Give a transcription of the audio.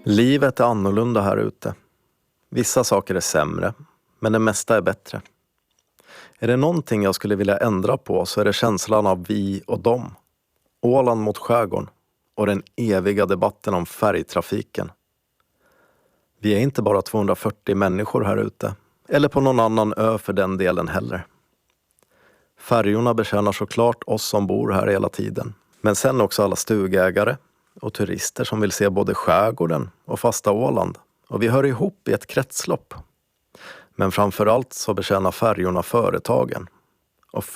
Livet är annorlunda här ute. Vissa saker är sämre, men det mesta är bättre. Är det någonting jag skulle vilja ändra på så är det känslan av vi och dem. Åland mot skärgården och den eviga debatten om färgtrafiken. Vi är inte bara 240 människor här ute, eller på någon annan ö för den delen heller. Färjorna betjänar såklart oss som bor här hela tiden, men sen också alla stugägare och turister som vill se både skärgården och fasta Åland. Och vi hör ihop i ett kretslopp. Men framförallt så betjänar färjorna företagen. Och